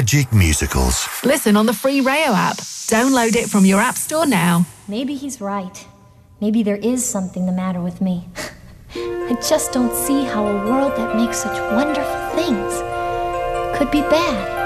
Magic Musicals. Listen on the free Rayo app. Download it from your app store now. Maybe he's right. Maybe there is something the matter with me. I just don't see how a world that makes such wonderful things could be bad.